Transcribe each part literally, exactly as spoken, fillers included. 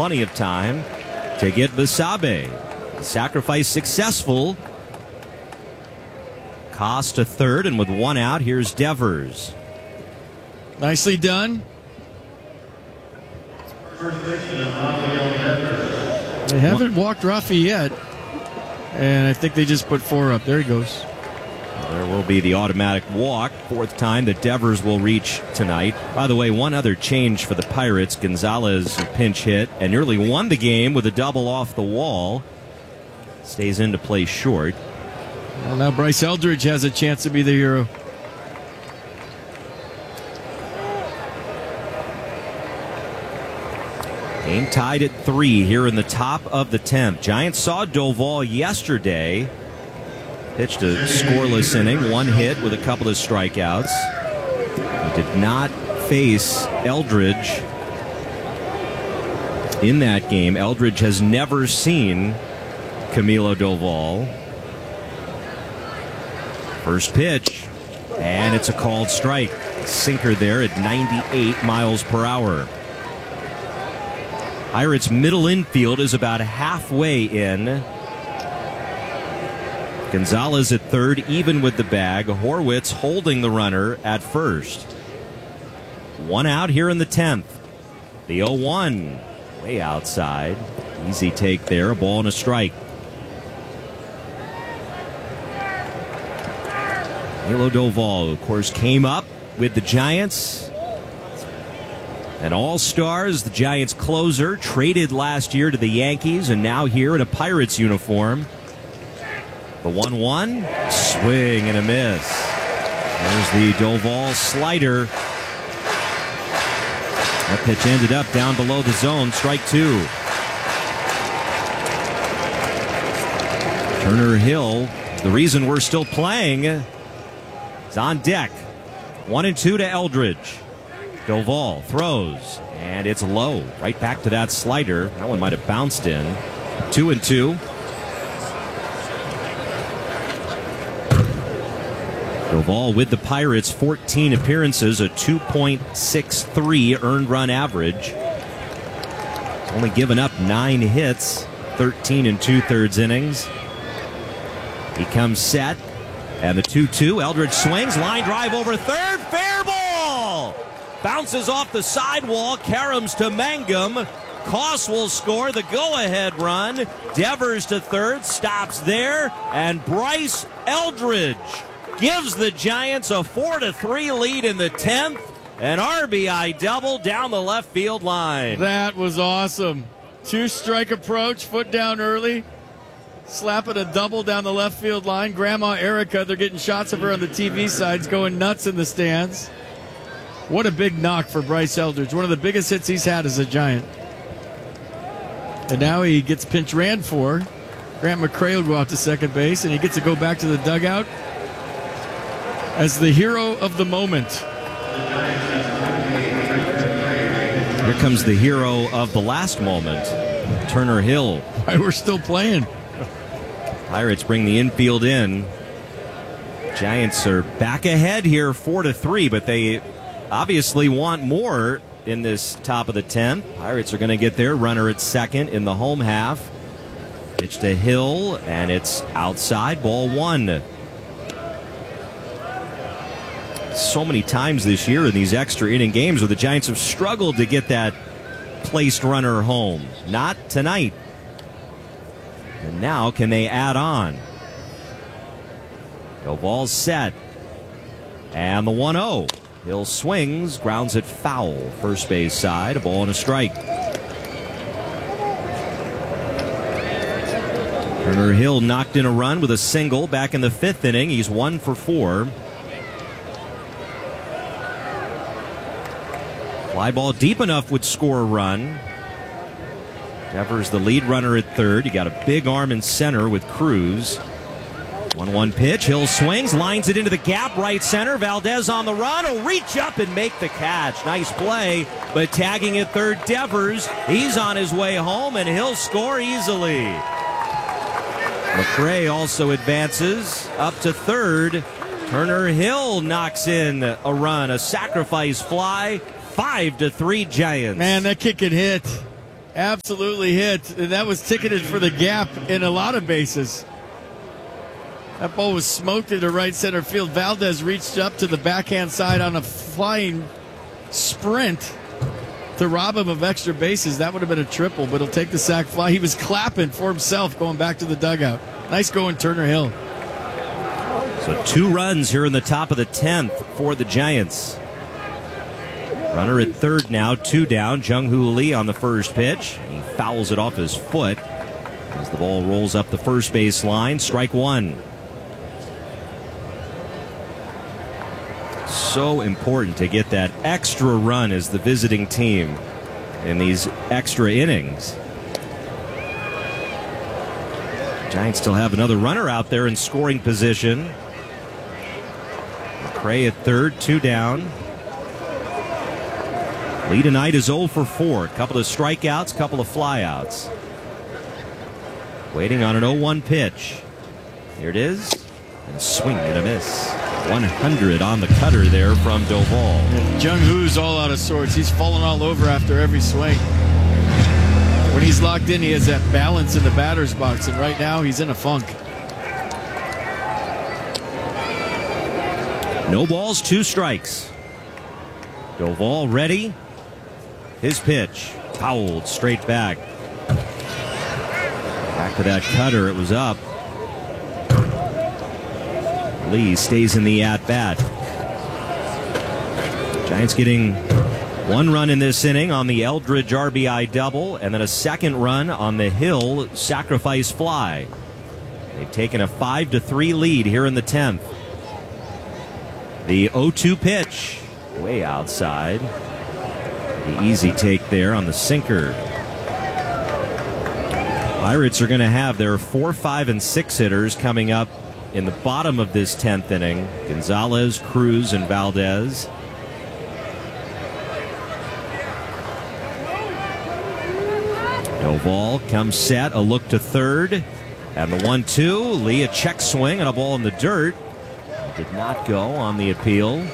plenty of time to get Basabe. Sacrifice successful. Cost to third, and with one out, here's Devers. Nicely done. They haven't walked Rafi yet, and I think they just put four up. There he goes. There will be the automatic walk, fourth time that Devers will reach tonight. By the way, one other change for the Pirates. Gonzalez pinch hit and nearly won the game with a double off the wall. Stays in to play short. Well, now Bryce Eldridge has a chance to be the hero. Game tied at three here in the top of the tenth. Giants saw Doval yesterday. Pitched a scoreless inning, one hit with a couple of strikeouts. He did not face Eldridge in that game. Eldridge has never seen Camilo Doval. First pitch, and it's a called strike. Sinker there at ninety-eight miles per hour. Pirates' middle infield is about halfway in. Gonzalez at third, even with the bag. Horwitz holding the runner at first. One out here in the tenth. The oh one, way outside. Easy take there, a ball and a strike. Camilo Doval, of course, came up with the Giants. An all-stars, the Giants closer, traded last year to the Yankees, and now here in a Pirates uniform. The one one, swing and a miss. There's the Doval slider. That pitch ended up down below the zone, strike two. Turner Hill, the reason we're still playing, is on deck. One and two to Eldridge. Doval throws, and it's low. Right back to that slider. That one might have bounced in. Two and two. Doval with the Pirates, fourteen appearances, a two point six three earned run average. He's only given up nine hits, thirteen and two-thirds innings. He comes set, and the two two. Eldridge swings, line drive over third, fair ball! Bounces off the sidewall, caroms to Mangum. Koss will score the go-ahead run. Devers to third, stops there, and Bryce Eldridge gives the Giants a four to three lead in the tenth. An R B I double down the left field line. That was awesome. Two-strike approach, foot down early. Slapping a double down the left field line. Grandma Erica, they're getting shots of her on the T V sides, going nuts in the stands. What a big knock for Bryce Eldridge. One of the biggest hits he's had as a Giant. And now he gets pinch ran for. Grant McCray will go out to second base, and he gets to go back to the dugout as the hero of the moment. Here comes the hero of the last moment, Turner Hill. Right, we're still playing. Pirates bring the infield in. Giants are back ahead here, four to three, but they obviously want more in this top of the tenth. Pirates are going to get their runner at second in the home half. Pitch to Hill, and it's outside, ball one. So many times this year in these extra inning games where the Giants have struggled to get that placed runner home. Not tonight. And now can they add on? Doval's set. And the one oh. Hill swings, grounds it foul. First base side, a ball and a strike. Turner Hill knocked in a run with a single back in the fifth inning. He's one for four. Fly ball deep enough would score a run. Devers the lead runner at third. You got a big arm in center with Cruz. one one pitch. Hill swings, lines it into the gap, right center. Valdez on the run. Will reach up and make the catch. Nice play, but tagging at third, Devers. He's on his way home, and he'll score easily. McCray also advances up to third. Turner Hill knocks in a run, a sacrifice fly. Five to three Giants. Man, that kick can hit. absolutely hit. And that was ticketed for the gap in a lot of bases. That ball was smoked into right center field. Valdez reached up to the backhand side on a flying sprint to rob him of extra bases. That would have been a triple, but he'll take the sac fly. He was clapping for himself going back to the dugout. Nice going, Turner Hill. So two runs here in the top of the tenth for the Giants. Runner at third now, two down. Jung-Hoo Lee on the first pitch. He fouls it off his foot as the ball rolls up the first base line. Strike one. So important to get that extra run as the visiting team in these extra innings. Giants still have another runner out there in scoring position. McRae at third, two down. Lee tonight is oh for four. A couple of strikeouts, couple of flyouts. Waiting on an oh one pitch. Here it is. And swing and a miss. one hundred on the cutter there from Doval. Jung-Hoo's all out of sorts. He's falling all over after every swing. When he's locked in, he has that balance in the batter's box, and right now he's in a funk. No balls, two strikes. Doval ready. His pitch. Fouled straight back. Back to that cutter. It was up. Lee stays in the at-bat. Giants getting one run in this inning on the Eldridge R B I double, and then a second run on the Hill sacrifice fly. They've taken a five to three lead here in the tenth. The oh two pitch, way outside. The easy take there on the sinker. Pirates are going to have their four, five, and six hitters coming up in the bottom of this tenth inning. Gonzalez, Cruz, and Valdez. Doval comes set, a look to third. And the one two, Lee a check swing and a ball in the dirt. Did not go on the appeal.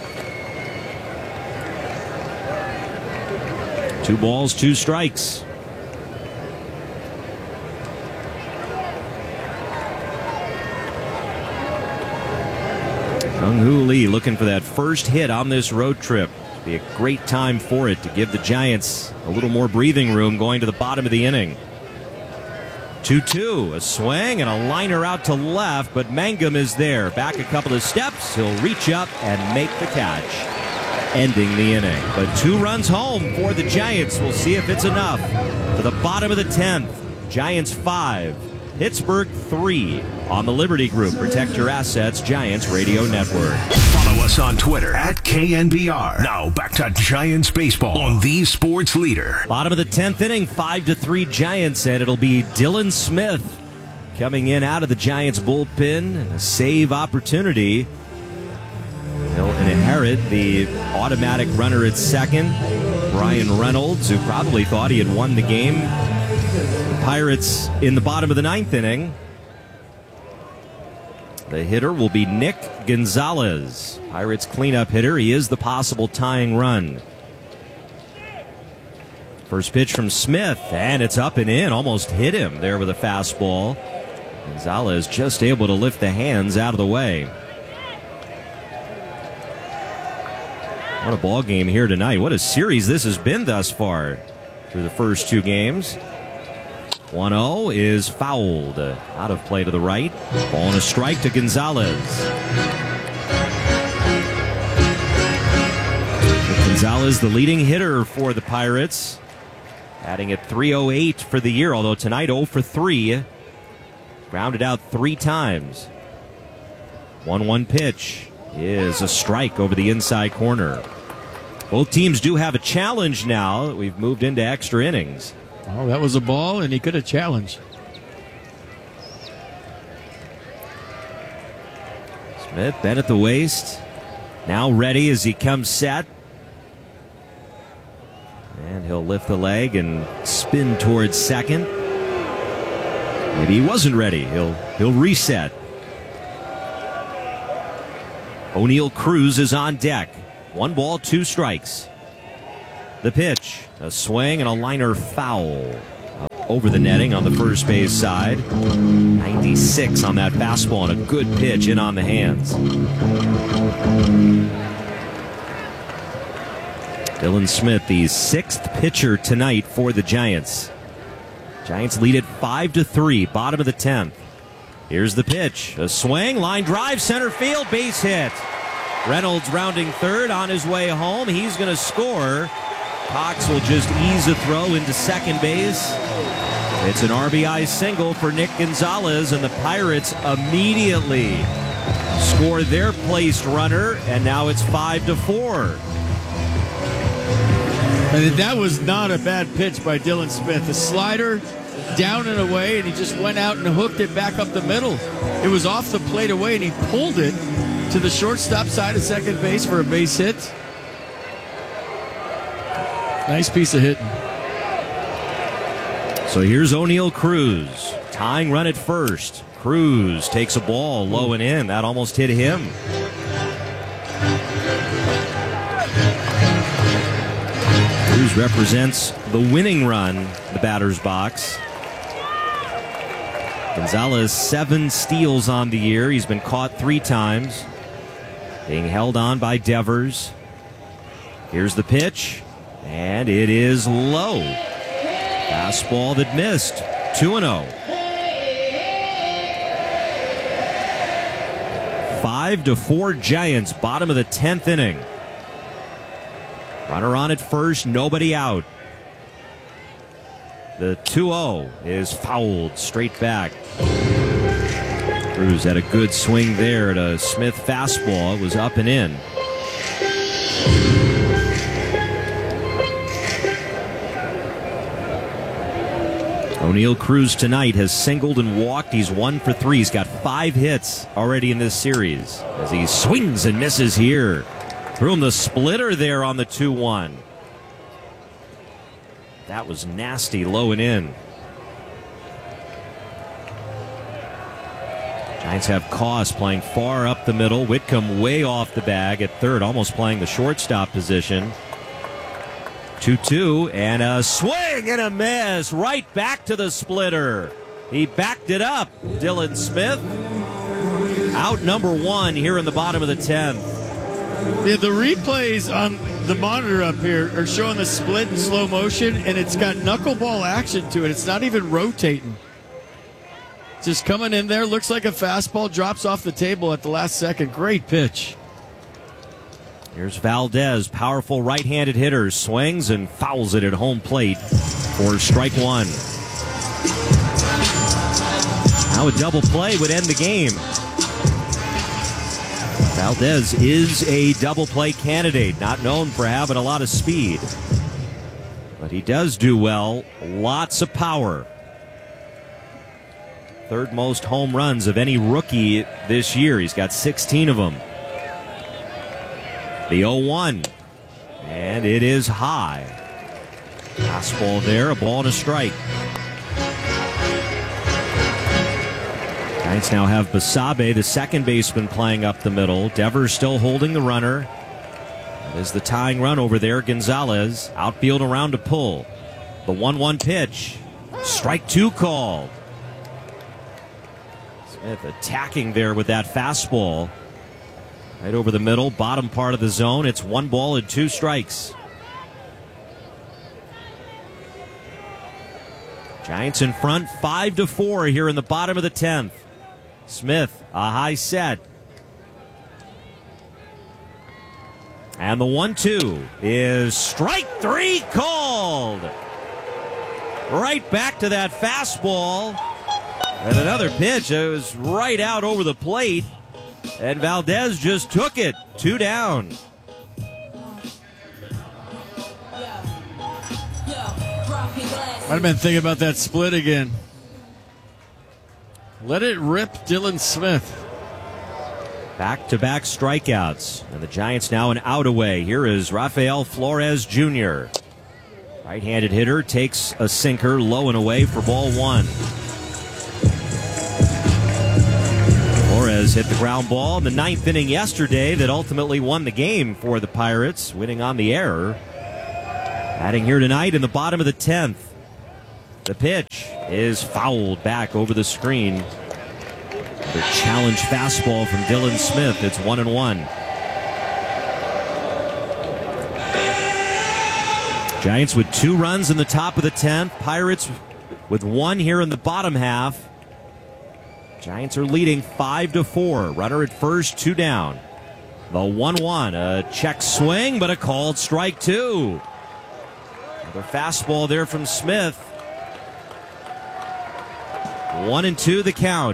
Two balls, two strikes. Jung-Hoo Lee looking for that first hit on this road trip. Be a great time for it to give the Giants a little more breathing room going to the bottom of the inning. two two, a swing and a liner out to left, but Mangum is there. Back a couple of steps, he'll reach up and make the catch, ending the inning. But two runs home for the Giants. We'll see if it's enough. To the bottom of the tenth, Giants five, Pittsburgh three on the Liberty Group. Protect your assets, Giants Radio Network. Follow us on Twitter at K N B R. Now back to Giants baseball on the Sports Leader. Bottom of the tenth inning, five to three Giants, and it'll be Dylan Smith coming in out of the Giants bullpen. A save opportunity. He'll inherit the automatic runner at second, Brian Reynolds, who probably thought he had won the game. The Pirates in the bottom of the ninth inning. The hitter will be Nick Gonzalez. Pirates cleanup hitter. He is the possible tying run. First pitch from Smith, and it's up and in. Almost hit him there with a fastball. Gonzalez just able to lift the hands out of the way. What a ball game here tonight. What a series this has been thus far through the first two games. one oh is fouled. Out of play to the right. Ball and a strike to Gonzalez. Gonzalez, the leading hitter for the Pirates. Batting at three oh eight for the year, although tonight oh for three. Grounded out three times. one one pitch is a strike over the inside corner. Both teams do have a challenge now that we've moved into extra innings. Oh, that was a ball, and he could have challenged. Smith bent at the waist. Now ready as he comes set. And he'll lift the leg and spin towards second. Maybe he wasn't ready. He'll, he'll reset. O'Neill Cruz is on deck. One ball, two strikes. The pitch, a swing and a liner foul over the netting on the first base side. ninety-six on that fastball and a good pitch in on the hands. Dylan Smith, the sixth pitcher tonight for the Giants. Giants lead it five to three, bottom of the tenth. Here's the pitch, a swing, line drive, center field, base hit. Reynolds rounding third on his way home. He's going to score. Cox will just ease a throw into second base. It's an R B I single for Nick Gonzalez, and the Pirates immediately score their placed runner, and now it's five to four. And that was not a bad pitch by Dylan Smith. The slider down and away, and he just went out and hooked it back up the middle. It was off the plate away, and he pulled it to the shortstop side of second base for a base hit. Nice piece of hitting. So here's O'Neill Cruz, tying run at first. Cruz takes a ball low and in. That almost hit him. Cruz represents the winning run, the batter's box. Gonzalez, seven steals on the year. He's been caught three times, being held on by Devers. Here's the pitch, and it is low. Fastball that missed. two and oh. five to four Giants, bottom of the tenth inning. Runner on at first, nobody out. The two oh is fouled straight back. Cruz had a good swing there at a Smith fastball. It was up and in. O'Neill Cruz tonight has singled and walked. He's one for three. He's got five hits already in this series as he swings and misses here. Threw him the splitter there on the two one. That was nasty, low and in. Giants have Koss playing far up the middle. Whitcomb way off the bag at third, almost playing the shortstop position. two two, and a swing and a miss. Right back to the splitter. He backed it up, Dylan Smith. Out number one here in the bottom of the tenth. Yeah, the replays on the monitor up here are showing the split in slow motion, and it's got knuckleball action to it. It's not even rotating. Just coming in there, looks like a fastball, drops off the table at the last second. Great pitch. Here's Valdez, powerful right-handed hitter, swings and fouls it at home plate for strike one. Now a double play would end the game. Valdez is a double play candidate, not known for having a lot of speed. But he does do well, lots of power. Third most home runs of any rookie this year. He's got sixteen of them. The oh one, and it is high. Fastball there, a ball and a strike. Giants now have Basabe, the second baseman, playing up the middle. Devers still holding the runner. That is the tying run over there. Gonzalez, outfield around to pull. The one one pitch. Strike two called. Smith attacking there with that fastball. Right over the middle, bottom part of the zone. It's one ball and two strikes. Giants in front, five to four here in the bottom of the tenth. Smith, a high set. And the one two is strike three called. Right back to that fastball. And another pitch. It was right out over the plate. And Valdez just took it. Two down. Might have been thinking about that split again. Let it rip, Dylan Smith. Back-to-back strikeouts. And the Giants now an out away. Here is Rafael Flores Junior Right-handed hitter takes a sinker low and away for ball one. Flores hit the ground ball in the ninth inning yesterday that ultimately won the game for the Pirates, winning on the error. Batting here tonight in the bottom of the tenth. The pitch is fouled back over the screen. Another challenge fastball from Dylan Smith. It's one and one. Giants with two runs in the top of the tenth. Pirates with one here in the bottom half. Giants are leading five to four. Runner at first, two down. The one one. A check swing, but a called strike two. Another fastball there from Smith. One and two the count.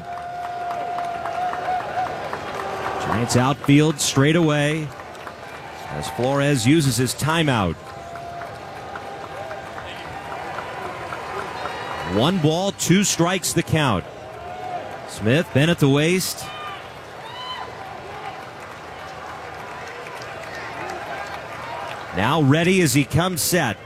Giants outfield straight away as Flores uses his timeout. One ball, two strikes the count. Smith bent at the waist. Now ready as he comes set.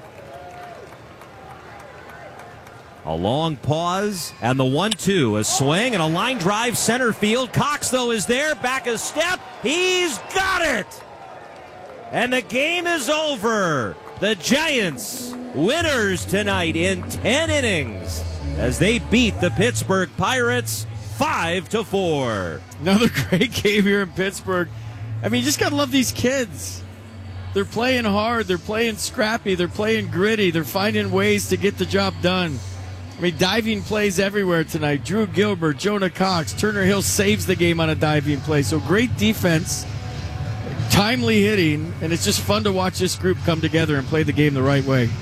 A long pause, and the one two. A swing and a line drive center field. Cox, though, is there. Back a step. He's got it! And the game is over. The Giants, winners tonight in ten innings as they beat the Pittsburgh Pirates five to four. Another great game here in Pittsburgh. I mean, you just got to love these kids. They're playing hard. They're playing scrappy. They're playing gritty. They're finding ways to get the job done. I mean, diving plays everywhere tonight. Drew Gilbert, Jonah Cox, Turner Hill saves the game on a diving play. So great defense, timely hitting, and it's just fun to watch this group come together and play the game the right way.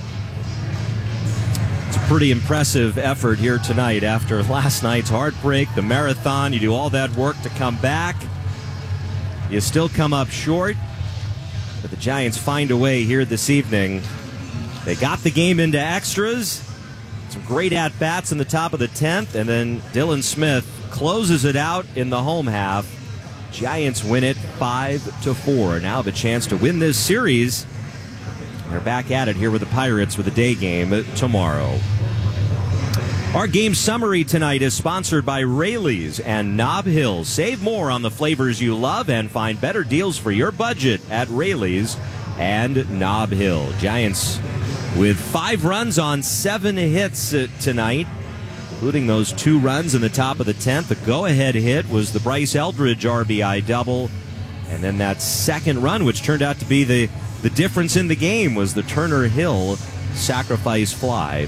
It's a pretty impressive effort here tonight after last night's heartbreak, the marathon. You do all that work to come back. You still come up short, but the Giants find a way here this evening. They got the game into extras. Some great at-bats in the top of the tenth, and then Dylan Smith closes it out in the home half. Giants win it five to four. Now the chance to win this series. They're back at it here with the Pirates with a day game tomorrow. Our game summary tonight is sponsored by Raley's and Nob Hill. Save more on the flavors you love and find better deals for your budget at Raley's and Nob Hill. Giants with five runs on seven hits uh, tonight, including those two runs in the top of the tenth. The go-ahead hit was the Bryce Eldridge R B I double. And then that second run, which turned out to be the, the difference in the game, was the Turner Hill sacrifice fly.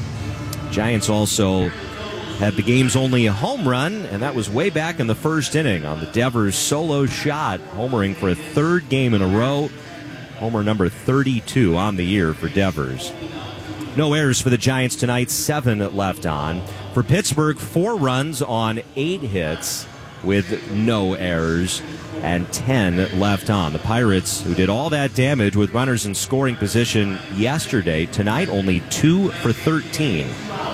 Giants also had the game's only home run, and that was way back in the first inning on the Devers solo shot, homering for a third game in a row. Homer number thirty-two on the year for Devers. No errors for the Giants tonight, seven left on. For Pittsburgh, four runs on eight hits with no errors and ten left on. The Pirates, who did all that damage with runners in scoring position yesterday, tonight only two for thirteen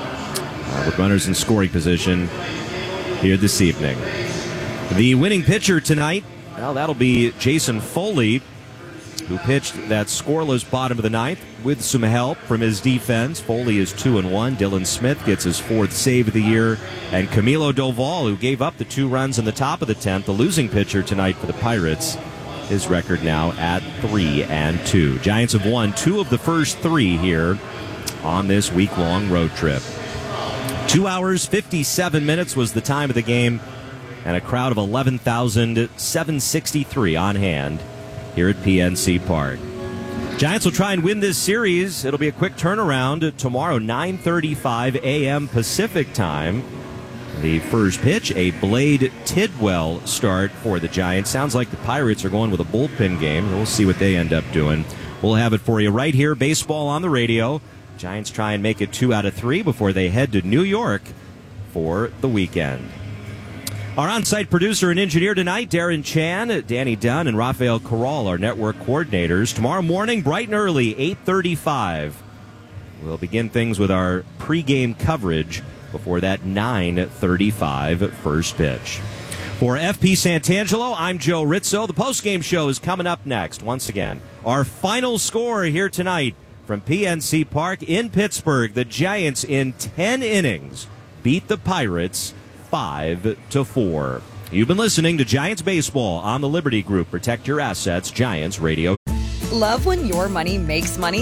uh, with runners in scoring position here this evening. The winning pitcher tonight, well, that'll be Jason Foley, who pitched that scoreless bottom of the ninth with some help from his defense. Foley is two and one. Dylan Smith gets his fourth save of the year, and Camilo Doval, who gave up the two runs in the top of the tenth, the losing pitcher tonight for the Pirates. His record now at three and two. Giants have won two of the first three here on this week-long road trip. Two hours fifty-seven minutes was the time of the game, and a crowd of eleven thousand seven hundred sixty-three on hand here at P N C Park. Giants will try and win this series. It'll be a quick turnaround tomorrow, nine thirty-five a.m. Pacific time. The first pitch, a Blade Tidwell start for the Giants. Sounds like the Pirates are going with a bullpen game. We'll see what they end up doing. We'll have it for you right here, baseball on the radio. Giants try and make it two out of three before they head to New York for the weekend. Our on-site producer and engineer tonight, Darren Chan, Danny Dunn, and Rafael Corral, our network coordinators. Tomorrow morning, bright and early, eight thirty-five. We'll begin things with our pregame coverage before that nine thirty-five first pitch. For F P Santangelo, I'm Joe Rizzo. The postgame show is coming up next. Once again, our final score here tonight from P N C Park in Pittsburgh. The Giants in ten innings beat the Pirates five to four. You've been listening to Giants Baseball on the Liberty Group. Protect your assets. Giants Radio. Love when your money makes money?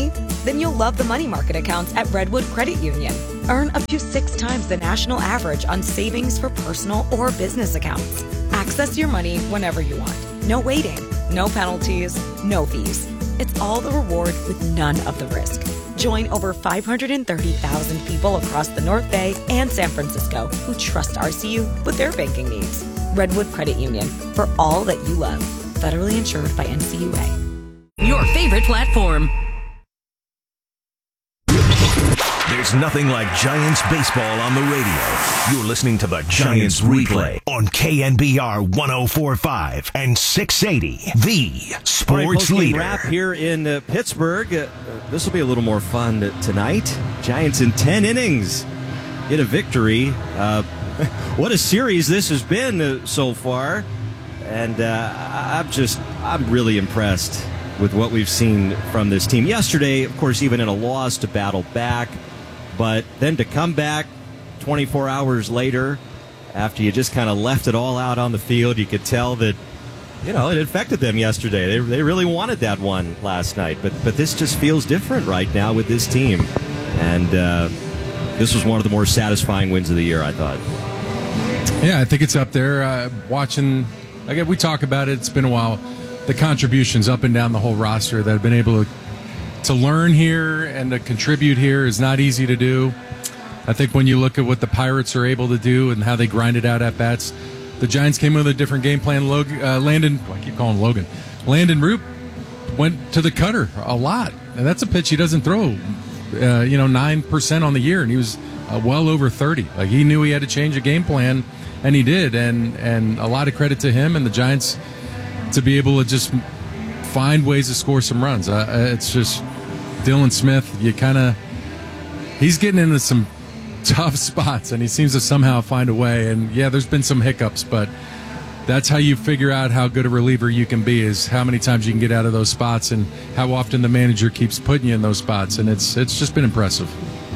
Then you'll love the money market accounts at Redwood Credit Union. Earn up to six times the national average on savings for personal or business accounts. Access your money whenever you want. No waiting, no penalties, no fees. It's all the reward with none of the risk. Join over five hundred thirty thousand people across the North Bay and San Francisco who trust R C U with their banking needs. Redwood Credit Union, for all that you love. Federally insured by N C U A. Your favorite platform. There's nothing like Giants baseball on the radio. You're listening to the Giants replay on K N B R one oh four point five and six eighty, the sports right, leader. Wrap here in uh, Pittsburgh. Uh, this will be a little more fun tonight. Giants in ten innings get a victory. Uh, what a series this has been uh, so far. And uh, I'm just, I'm really impressed with what we've seen from this team. Yesterday, of course, even in a loss, to battle back. But then to come back twenty-four hours later, after you just kind of left it all out on the field, you could tell that, you know, it affected them yesterday. They they really wanted that one last night. But but this just feels different right now with this team. And uh, this was one of the more satisfying wins of the year, I thought. Yeah, I think it's up there. Uh, watching, again, we talk about it. It's been a while. The contributions up and down the whole roster that have been able to to learn here and to contribute here is not easy to do. I think when you look at what the Pirates are able to do and how they grinded out at bats, the Giants came with a different game plan. Log, uh, Landon, I keep calling him Logan. Landon Roop went to the cutter a lot, and that's a pitch he doesn't throw. Uh, you know, nine percent on the year, and he was uh, well over thirty. Like, he knew he had to change a game plan, and he did. And and a lot of credit to him and the Giants to be able to just find ways to score some runs. Uh, it's just Dylan Smith, you kind of, he's getting into some tough spots, and he seems to somehow find a way. And yeah, there's been some hiccups, but that's how you figure out how good a reliever you can be, is how many times you can get out of those spots and how often the manager keeps putting you in those spots. And it's it's just been impressive.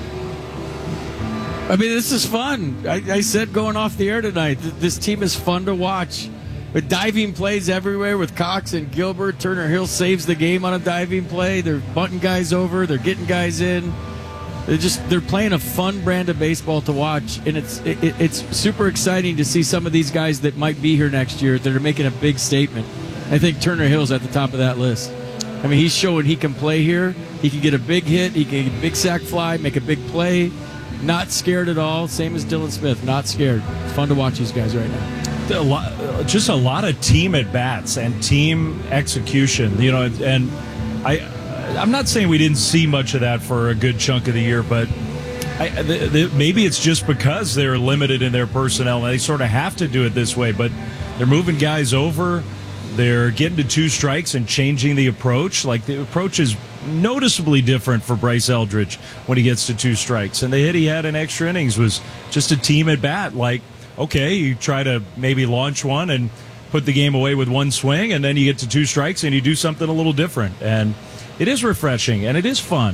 I mean, this is fun. I, I said going off the air tonight, this team is fun to watch. With diving plays everywhere with Cox and Gilbert. Turner Hill saves the game on a diving play. They're bunting guys over. They're getting guys in. They're just they're playing a fun brand of baseball to watch, and it's it, it's super exciting to see some of these guys that might be here next year that are making a big statement. I think Turner Hill's at the top of that list. I mean, he's showing he can play here. He can get a big hit. He can get a big sac fly, make a big play. Not scared at all. Same as Dylan Smith. Not scared. It's fun to watch these guys right now. A lot, just a lot of team at bats and team execution, you know, and I, I'm not saying we didn't see much of that for a good chunk of the year, but I, the, the, maybe it's just because they're limited in their personnel and they sort of have to do it this way. But they're moving guys over, they're getting to two strikes and changing the approach. Like, the approach is noticeably different for Bryce Eldridge when he gets to two strikes, and the hit he had in extra innings was just a team at bat. Like, okay, you try to maybe launch one and put the game away with one swing, and then you get to two strikes and you do something a little different. And it is refreshing, and it is fun.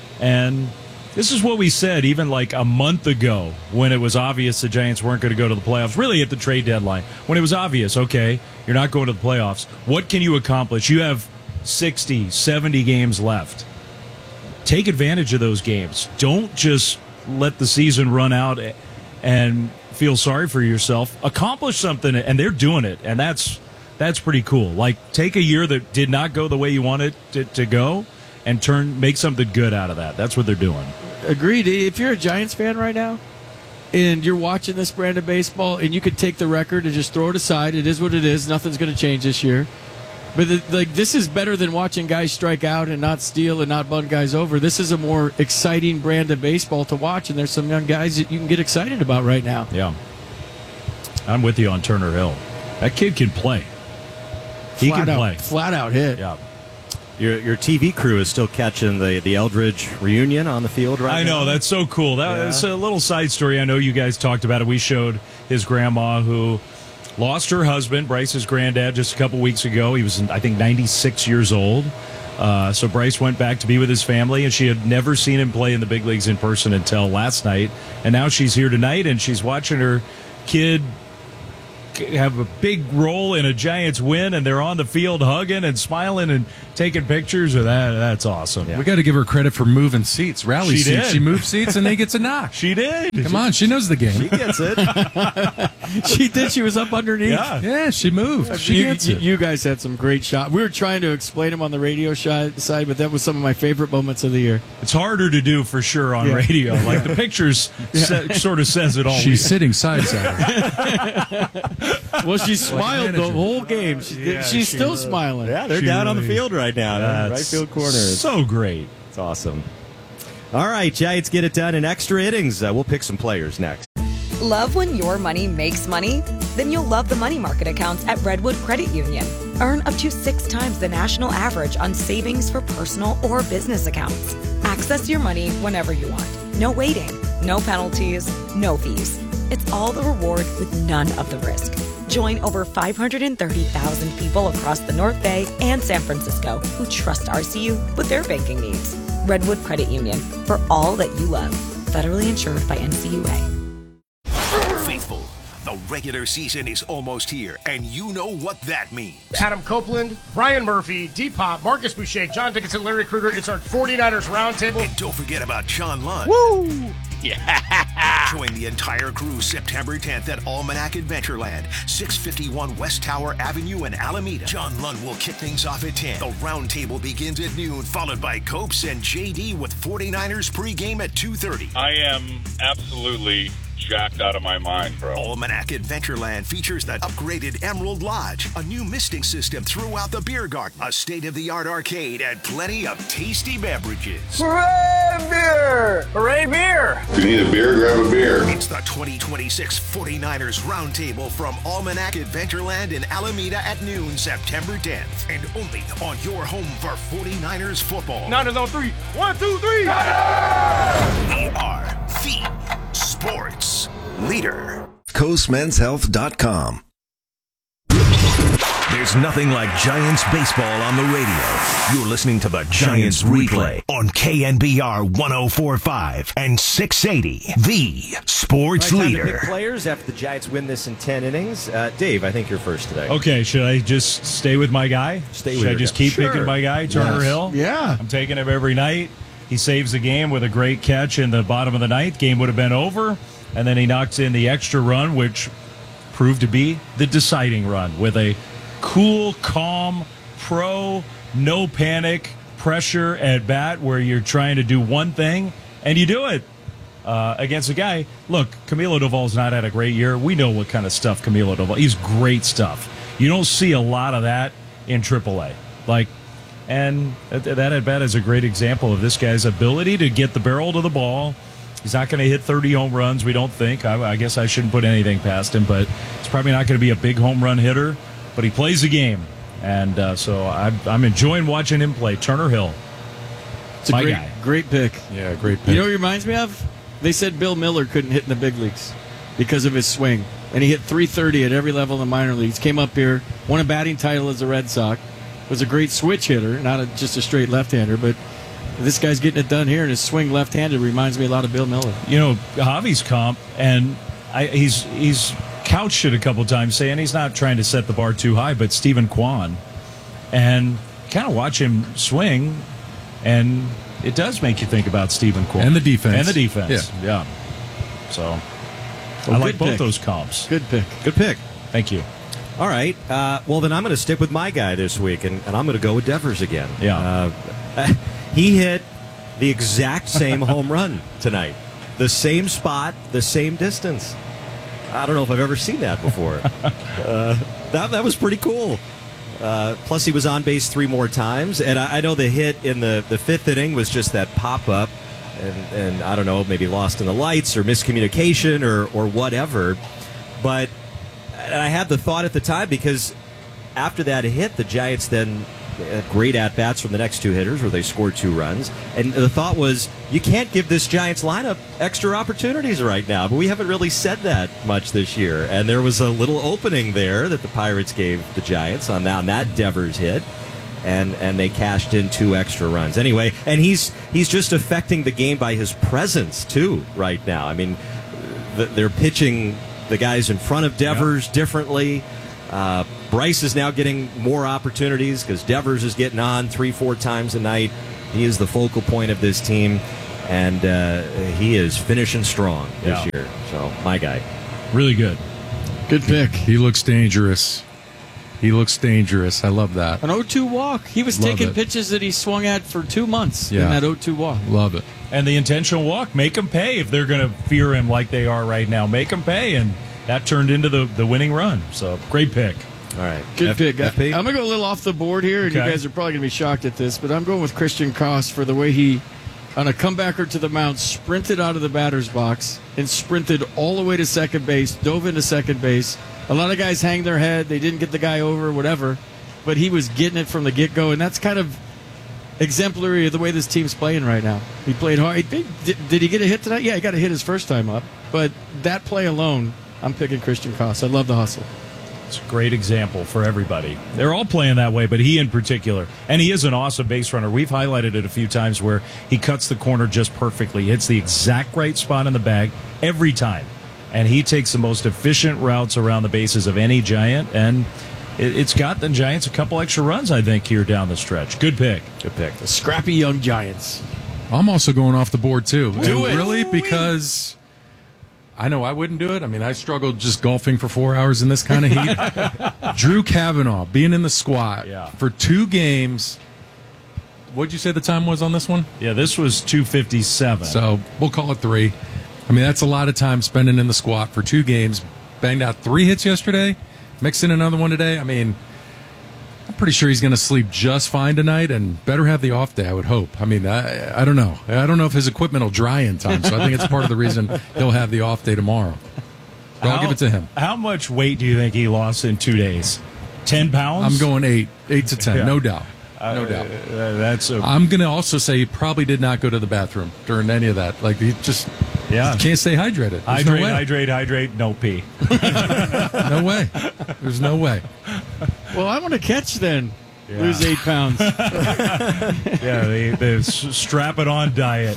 And this is what we said even like a month ago when it was obvious the Giants weren't going to go to the playoffs, really at the trade deadline. When it was obvious, okay, you're not going to the playoffs. What can you accomplish? You have sixty, seventy games left. Take advantage of those games. Don't just let the season run out and feel sorry for yourself. Accomplish something, and they're doing it, and that's that's pretty cool. Like, take a year that did not go the way you wanted to, to go and turn make something good out of that. That's what they're doing. Agreed. If you're a Giants fan right now and you're watching this brand of baseball, and you could take the record and just throw it aside, it is what it is. Nothing's going to change this year. But the, like, this is better than watching guys strike out and not steal and not bunt guys over. This is a more exciting brand of baseball to watch, and there's some young guys that you can get excited about right now. Yeah. I'm with you on Turner Hill. That kid can play. He flat can out, play. Flat out hit. Yeah. Your your T V crew is still catching the, the Eldridge reunion on the field right I now. know, that's so cool. That Yeah. was a little side story. I know you guys talked about it. We showed his grandma who lost her husband, Bryce's granddad, just a couple weeks ago. He was, I think, ninety-six years old. Uh, so Bryce went back to be with his family, and she had never seen him play in the big leagues in person until last night. And now she's here tonight, and she's watching her kid have a big role in a Giants win, and they're on the field hugging and smiling and taking pictures of that. That's awesome. We got to give her credit for moving seats, rally She seats. did. She moved seats, and they gets a knock. She did. Come on, she knows the game. She gets it. She did. She was up underneath. Yeah. Yeah, she moved. She You, gets you, it. you guys had some great shots. We were trying to explain them on the radio side, side, but that was some of my favorite moments of the year. It's harder to do for sure on Yeah. radio. Like the pictures sa- sort of says it all. She's sitting side side. Well, she smiled the manager. whole game. She, Yeah, she's she still was. smiling. Yeah, they're She down on the really- field right now. Right That's field corner. It's, So great. it's awesome. All right, Giants get it done in extra innings. Uh, we'll pick some players next. Love when your money makes money? Then you'll love the money market accounts at Redwood Credit Union. Earn up to six times the national average on savings for personal or business accounts. Access your money whenever you want. No waiting, no penalties, no fees. It's all the reward with none of the risk. Join over five hundred thirty thousand people across the North Bay and San Francisco who trust R C U with their banking needs. Redwood Credit Union, for all that you love. Federally insured by N C U A. Faithful, the regular season is almost here, and you know what that means. Adam Copeland, Brian Murphy, D-Pop, Marcus Boucher, John Dickinson, Larry Krueger. It's our 49ers Roundtable. And don't forget about John Lund. Woo! Join the entire crew September tenth at Almanac Adventureland, six fifty-one West Tower Avenue in Alameda. John Lund will kick things off at ten. The roundtable begins at noon, followed by Copes and J D with 49ers pregame at two thirty. I am absolutely jacked out of my mind, bro. Almanac Adventureland features the upgraded Emerald Lodge, a new misting system throughout the beer garden, a state-of-the-art arcade, and plenty of tasty beverages. Hooray, beer! Hooray, beer! If you need a beer, grab a beer. It's the twenty twenty-six 49ers Roundtable from Almanac Adventureland in Alameda at noon, September tenth. And only on your home for 49ers football. Niners on three. One, two, three. We are the sports leader. coast men's health dot com. There's nothing like Giants baseball on the radio. You're listening to the Giants replay on K N B R one oh four point five and six eighty, the sports All right, time to leader. pick players after the Giants win this in ten innings. Uh, Dave, I think you're first today. Okay, should I just stay with my guy? Stay should with I your just guy. keep Sure. picking my guy, Turner Yes. Hill? Yeah. I'm taking him every night. He saves the game with a great catch in the bottom of the ninth. Game would have been over. And then he knocks in the extra run, which proved to be the deciding run with a cool, calm, pro, no panic, pressure at bat where you're trying to do one thing and you do it uh, against a guy. Look, Camilo Doval's not had a great year. We know what kind of stuff Camilo Doval. He's great stuff. You don't see a lot of that in triple A. Like, and that, that at bat is a great example of this guy's ability to get the barrel to the ball. He's not going to hit thirty home runs, we don't think. I, I guess I shouldn't put anything past him, but it's probably not going to be a big home run hitter. But he plays the game, and uh, so I'm, I'm enjoying watching him play. Turner Hill, It's a my great, guy. great pick. Yeah, great pick. You know what it reminds me of? They said Bill Miller couldn't hit in the big leagues because of his swing. And he hit three thirty at every level in the minor leagues. Came up here, won a batting title as a Red Sox. Was a great switch hitter, not a, just a straight left-hander. But this guy's getting it done here, and his swing left-handed reminds me a lot of Bill Miller. You know, Javi's comp, and I, he's he's couched it a couple times saying he's not trying to set the bar too high, but Stephen Kwan. And kind of watch him swing, and it does make you think about Stephen Kwan. And the defense. And the defense, yeah. So, Well, I like good both pick. those comps. Good pick. Good pick. Thank you. All right. Uh, well, then I'm going to stick with my guy this week, and, and I'm going to go with Devers again. Yeah. Uh, he hit the exact same home run tonight. The same spot, the same distance. I don't know if I've ever seen that before. uh, that, that was pretty cool. Uh, plus, he was on base three more times. And I, I know the hit in the, the fifth inning was just that pop-up. And, and I don't know, maybe lost in the lights or miscommunication or, or whatever. But and I had the thought at the time because after that hit, the Giants then had great at-bats from the next two hitters where they scored two runs. And the thought was, you can't give this Giants lineup extra opportunities right now. But we haven't really said that much this year. And there was a little opening there that the Pirates gave the Giants on that, on that Devers hit. And and they cashed in two extra runs. Anyway, and he's he's just affecting the game by his presence, too, right now. I mean, the, they're pitching the guys in front of Devers yep. differently. Uh, Bryce is now getting more opportunities because Devers is getting on three, four times a night. He is the focal point of this team, and uh, he is finishing strong this yeah. year. So, my guy. Really good. Good pick. He looks dangerous. He looks dangerous. I love that. An oh two walk. He was love taking it. pitches that he swung at for two months yeah. in that oh two walk. Love it. And the intentional walk, make them pay if they're going to fear him like they are right now. Make them pay, and that turned into the, the winning run. So, great pick. All right. Good F- pick. F P? I'm going to go a little off the board here, and okay. you guys are probably going to be shocked at this, but I'm going with Christian Koss for the way he, on a comebacker to the mound, sprinted out of the batter's box and sprinted all the way to second base, dove into second base. A lot of guys hang their head. They didn't get the guy over, whatever, but he was getting it from the get-go, and that's kind of exemplary of the way this team's playing right now. He played hard. Did, did he get a hit tonight? Yeah, he got a hit his first time up, but that play alone, I'm picking Christian Koss. I love the hustle. It's a great example for everybody. They're all playing that way, but he in particular. And he is an awesome base runner. We've highlighted it a few times where he cuts the corner just perfectly. Hits the exact right spot in the bag every time. And he takes the most efficient routes around the bases of any Giant. And it, it's got the Giants a couple extra runs, I think, here down the stretch. Good pick. Good pick. The scrappy young Giants. I'm also going off the board, too. Do and it. Really? Because I know I wouldn't do it. I mean, I struggled just golfing for four hours in this kind of heat. Drew Kavanaugh being in the squad yeah. for two games. What'd you say the time was on this one? Yeah, this was two fifty-seven. So we'll call it three. I mean, that's a lot of time spending in the squat for two games. Banged out three hits yesterday, mixed in another one today. I mean, I'm pretty sure he's going to sleep just fine tonight and better have the off day, I would hope. I mean, I, I don't know. I don't know if his equipment will dry in time, so I think it's part of the reason he'll have the off day tomorrow. But how, I'll give it to him. How much weight do you think he lost in two days? Ten pounds? I'm going eight, eight to ten, yeah. no doubt. No uh, doubt. Uh, that's. A, I'm going to also say he probably did not go to the bathroom during any of that. Like, he just yeah. can't stay hydrated. There's hydrate, no way. hydrate, hydrate, no pee. No way. There's no way. Well, I want to catch then. Yeah. Lose eight pounds. Yeah, the, the strap it on diet.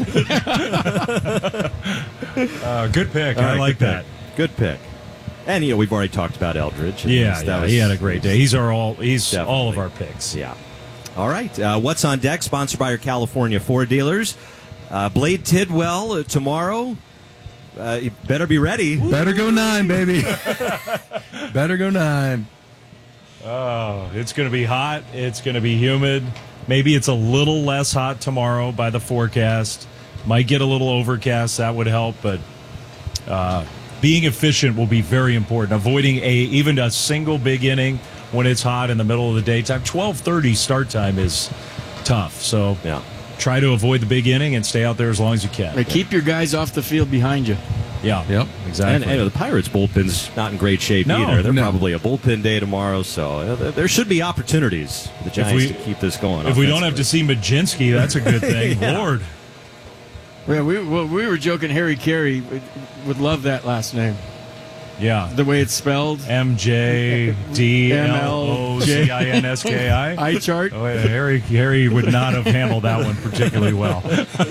uh, good pick. Right, I like good that. Pick. Good pick. And you know, we've already talked about Eldridge. Yeah, that yeah was, he had a great day. He's our all. He's definitely. all of our picks. Yeah. All right. Uh, What's on deck? Sponsored by your California Ford dealers. Uh, Blade Tidwell uh, tomorrow. Uh, you better be ready. Better go nine, baby. Better go nine. Oh, it's going to be hot. It's going to be humid. Maybe it's a little less hot tomorrow by the forecast. Might get a little overcast. That would help, but uh, being efficient will be very important. Avoiding a even a single big inning when it's hot in the middle of the daytime. twelve thirty start time is tough. So yeah. try to avoid the big inning and stay out there as long as you can. Hey, keep your guys off the field behind you. Yeah, yep, exactly. And, and the Pirates' bullpen's not in great shape no, either. They're no. probably a bullpen day tomorrow, so uh, there should be opportunities for the Giants we, to keep this going. If we don't have to see Majinski, that's a good thing. Yeah. Lord. Yeah, we well, we were joking. Harry Carey would, would love that last name. Yeah, the way it's spelled. M J D L O C I N S K I. Eye chart. Oh, yeah, Harry, Harry would not have handled that one particularly well.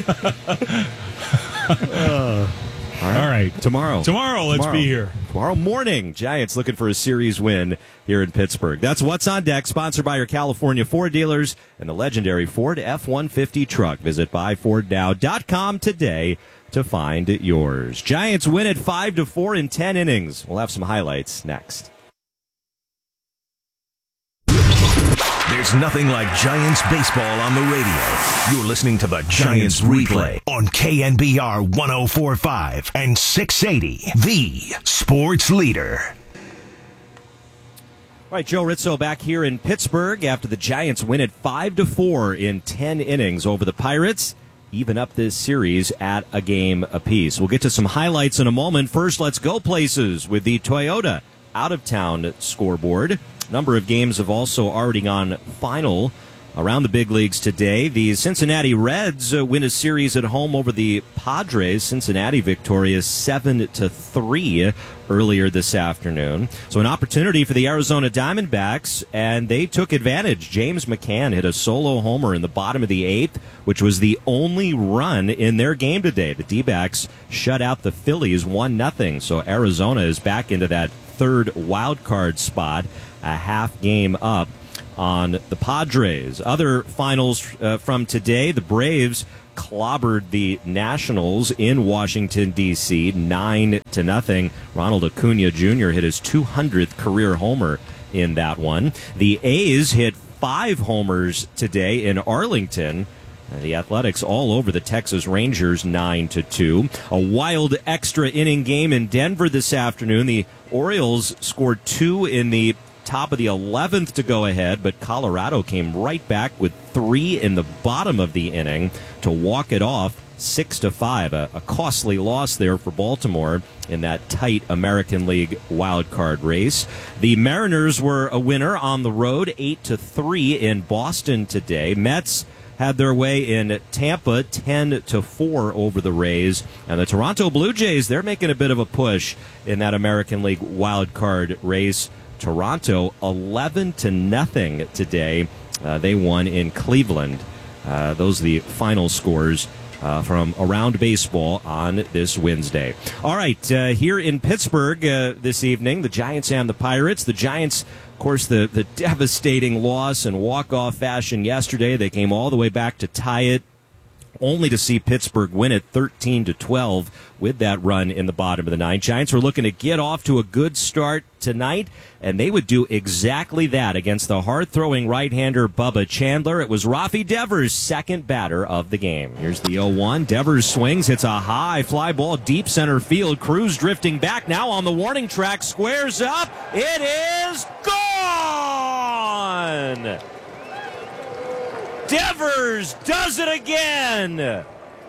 uh, all, right. all right. Tomorrow. Tomorrow, let's Tomorrow. be here. Tomorrow morning, Giants looking for a series win here in Pittsburgh. That's What's on Deck, sponsored by your California Ford dealers and the legendary Ford F one fifty truck. Visit buy ford now dot com today to find yours. Giants win at five to four in ten innings. We'll have some highlights next. There's nothing like Giants baseball on the radio. You're listening to the Giants replay on K N B R one oh four point five and six eighty, the sports leader. All right, Joe Rizzo back here in Pittsburgh after the Giants win at five to four in ten innings over the Pirates. Even up this series at a game apiece. We'll get to some highlights in a moment. First, let's go places with the Toyota out-of-town scoreboard. Number of games have also already gone final Around the big leagues today, the Cincinnati Reds uh, win a series at home over the Padres. Cincinnati victorious seven to three earlier this afternoon. So an opportunity for the Arizona Diamondbacks, and they took advantage. James McCann hit a solo homer in the bottom of the eighth, which was the only run in their game today. The D-backs shut out the Phillies one nothing. So Arizona is back into that third wild card spot, a half game up on the Padres. Other finals uh, from today, the Braves clobbered the Nationals in Washington, D C, nine to nothing. Ronald Acuna Junior hit his two hundredth career homer in that one. The A's hit five homers today in Arlington. The Athletics all over the Texas Rangers, nine to two. A wild extra inning game in Denver this afternoon. The Orioles scored two in the top of the eleventh to go ahead, but Colorado came right back with three in the bottom of the inning to walk it off six to five. A, a costly loss there for Baltimore in that tight American League wild card race. The Mariners were a winner on the road, eight to three in Boston today. Mets had their way in Tampa, ten to four over the Rays. And the Toronto Blue Jays, they're making a bit of a push in that American League wild card race. Toronto eleven to nothing today. Uh, they won in Cleveland. Uh, those are the final scores uh, from around baseball on this Wednesday. All right, uh, here in Pittsburgh uh, this evening, the Giants and the Pirates. The Giants, of course, the, the devastating loss in walk-off fashion yesterday. They came all the way back to tie it, only to see Pittsburgh win it thirteen to twelve with that run in the bottom of the ninth. Giants were looking to get off to a good start tonight, and they would do exactly that against the hard-throwing right-hander Bubba Chandler. It was Rafi Devers' second batter of the game. Here's the oh one. Devers swings, hits a high fly ball deep center field. Cruz drifting back now on the warning track, squares up. It is gone! Devers does it again.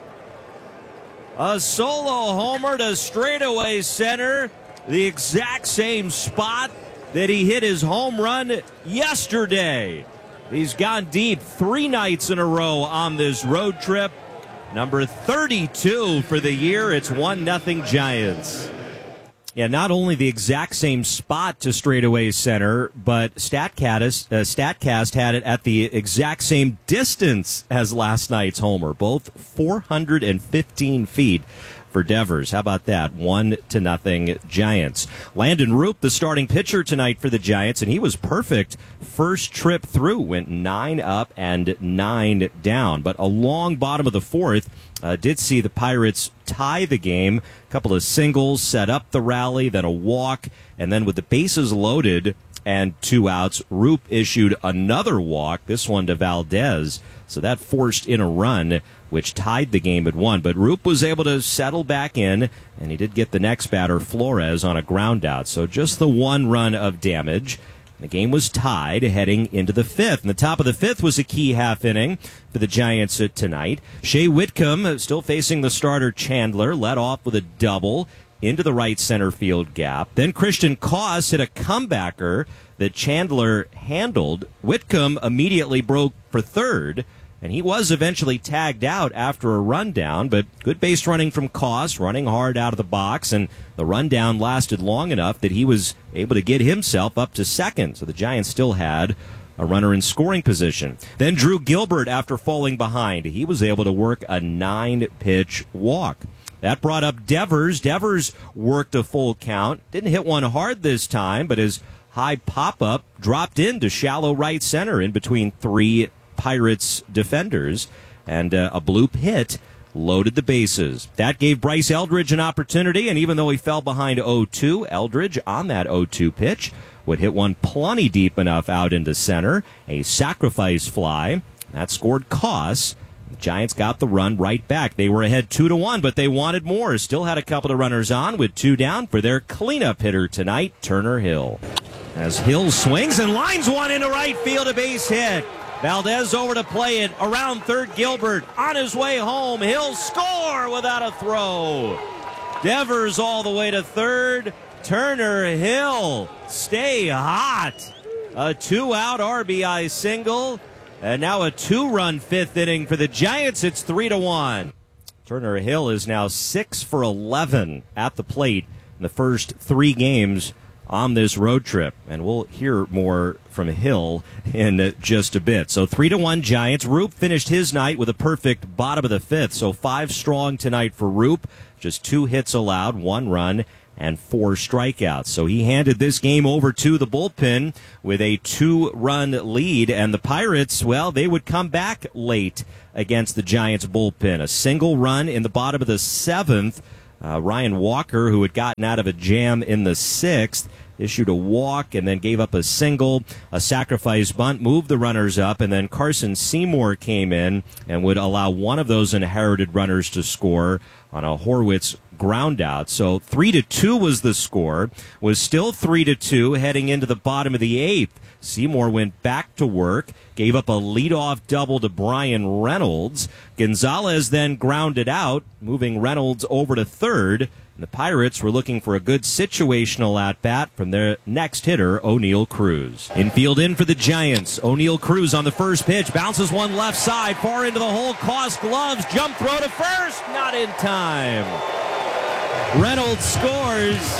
A solo homer to straightaway center, the exact same spot that he hit his home run yesterday. He's gone deep three nights in a row on this road trip. Number thirty-two for the year. It's one nothing Giants. Yeah, not only the exact same spot to straightaway center, but Statcast, uh, Statcast had it at the exact same distance as last night's homer, both four hundred fifteen feet for Devers. How about that? One to nothing Giants. Landon Roop, the starting pitcher tonight for the Giants, and he was perfect. First trip through, went nine up and nine down, but a long bottom of the fourth uh, did see the Pirates tie the game. A couple of singles set up the rally, then a walk, and then with the bases loaded and two outs, Roop issued another walk, this one to Valdez. So that forced in a run, which tied the game at one. But Roop was able to settle back in, and he did get the next batter, Flores, on a ground out. So just the one run of damage. The game was tied heading into the fifth. And the top of the fifth was a key half inning for the Giants tonight. Shea Whitcomb, still facing the starter Chandler, led off with a double into the right center field gap. Then Christian Koss hit a comebacker that Chandler handled. Whitcomb immediately broke for third, and he was eventually tagged out after a rundown, but good base running from Koss, running hard out of the box, and the rundown lasted long enough that he was able to get himself up to second, so the Giants still had a runner in scoring position. Then Drew Gilbert, after falling behind, he was able to work a nine-pitch walk. That brought up Devers. Devers worked a full count. Didn't hit one hard this time, but his high pop-up dropped into shallow right center in between three Pirates defenders, and uh, a bloop hit loaded the bases. That gave Bryce Eldridge an opportunity, and even though he fell behind oh two, Eldridge on that oh two pitch would hit one plenty deep enough out into center, a sacrifice fly. That scored Koss. The Giants got the run right back. They were ahead two to one, but they wanted more. Still had a couple of runners on with two down for their cleanup hitter tonight, Turner Hill. As Hill swings and lines one into right field, a base hit. Valdez over to play it around third. Gilbert on his way home. Hill score without a throw. Devers all the way to third. Turner Hill stay hot. A two-out R B I single. And now a two-run fifth inning for the Giants. It's three to one. Turner Hill is now six for eleven at the plate in the first three games on this road trip, and we'll hear more from Hill in just a bit. So three to one Giants. Roop finished his night with a perfect bottom of the fifth, so five strong tonight for Roop. Just two hits allowed, one run, and four strikeouts. So he handed this game over to the bullpen with a two-run lead, and the Pirates, well, they would come back late against the Giants bullpen. A single run in the bottom of the seventh. Uh, Ryan Walker, who had gotten out of a jam in the sixth, issued a walk and then gave up a single, a sacrifice bunt, moved the runners up, and then Carson Seymour came in and would allow one of those inherited runners to score on a Horwitz ground out. So three to two was the score, was still three to two heading into the bottom of the eighth. Seymour went back to work, gave up a leadoff double to Brian Reynolds. Gonzalez then grounded out, moving Reynolds over to third. And the Pirates were looking for a good situational at-bat from their next hitter, O'Neill Cruz. Infield in for the Giants. O'Neill Cruz on the first pitch, bounces one left side, far into the hole, cross gloves, jump throw to first, not in time. Reynolds scores.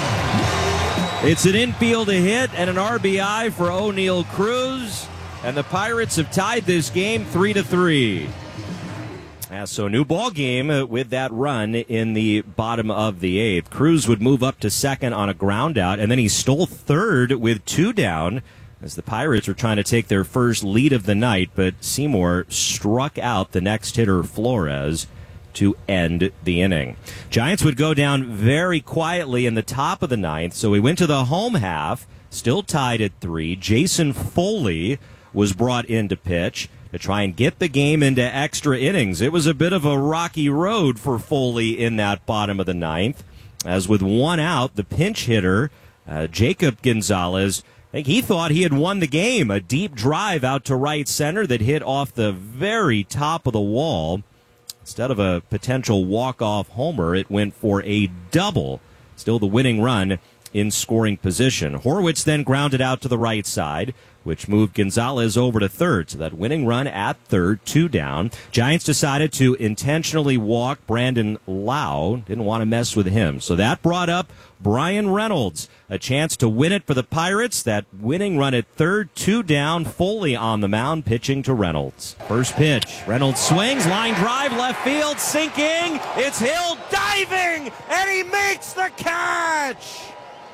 It's an infield hit and an R B I for O'Neill Cruz, and the Pirates have tied this game three to three. Yeah, so new ball game with that run in the bottom of the eighth. Cruz would move up to second on a ground out, and then he stole third with two down as the Pirates were trying to take their first lead of the night, but Seymour struck out the next hitter, Flores, to end the inning. Giants would go down very quietly in the top of the ninth, so we went to the home half, still tied at three. Jason Foley was brought in to pitch to try and get the game into extra innings. It was a bit of a rocky road for Foley in that bottom of the ninth, as with one out, the pinch hitter, uh, Jacob Gonzalez, I think he thought he had won the game. A deep drive out to right center that hit off the very top of the wall. Instead of a potential walk-off homer, it went for a double. Still the winning run in scoring position. Horwitz then grounded out to the right side, which moved Gonzalez over to third. So that winning run at third, two down. Giants decided to intentionally walk Brandon Lau. Didn't want to mess with him. So that brought up Brian Reynolds. A chance to win it for the Pirates. That winning run at third, two down. Foley on the mound, pitching to Reynolds. First pitch. Reynolds swings, line drive, left field, sinking. It's Hill diving, and he makes the catch.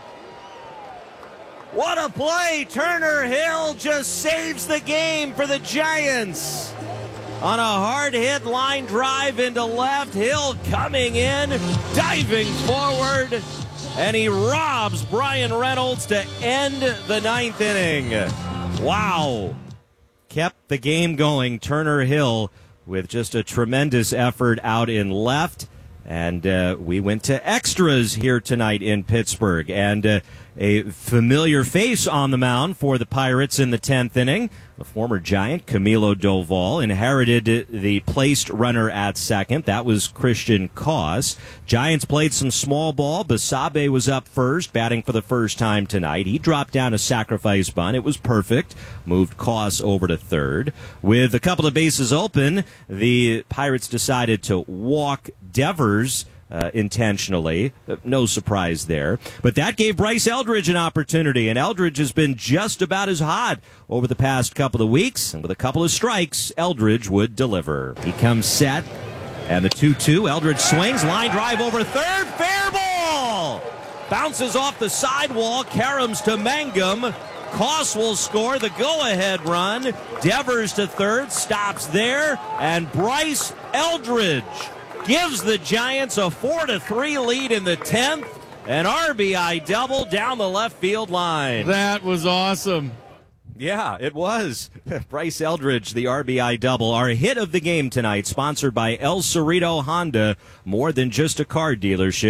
What a play! Turner Hill just saves the game for the Giants. On a hard-hit line drive into left, Hill coming in, diving forward, and he robs Brian Reynolds to end the ninth inning. Wow. Kept the game going, Turner Hill, with just a tremendous effort out in left. And uh, we went to extras here tonight in Pittsburgh. And uh, a familiar face on the mound for the Pirates in the tenth inning. The former Giant, Camilo Doval, inherited the placed runner at second. That was Christian Koss. Giants played some small ball. Basabe was up first, batting for the first time tonight. He dropped down a sacrifice bunt. It was perfect. Moved Koss over to third. With a couple of bases open, the Pirates decided to walk Devers Uh, intentionally. Uh, no surprise there. But that gave Bryce Eldridge an opportunity, and Eldridge has been just about as hot over the past couple of weeks, and with a couple of strikes, Eldridge would deliver. He comes set, and the two two. Eldridge swings, line drive over third, fair ball! Bounces off the sidewall, caroms to Mangum. Koss will score the go-ahead run. Devers to third, stops there, and Bryce Eldridge gives the Giants a four to three lead in the tenth. An R B I double down the left field line. That was awesome. Yeah, it was. Bryce Eldridge, the R B I double. Our hit of the game tonight, sponsored by El Cerrito Honda. More than just a car dealership.